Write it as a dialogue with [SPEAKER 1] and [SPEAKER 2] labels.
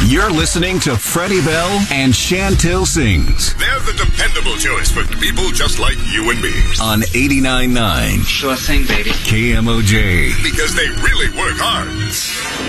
[SPEAKER 1] You're listening to Freddie Bell and Chantil Sings.
[SPEAKER 2] They're the dependable choice for people just like you and me.
[SPEAKER 1] On 89.9.
[SPEAKER 3] Sure thing, baby.
[SPEAKER 1] KMOJ.
[SPEAKER 2] Because they really work hard.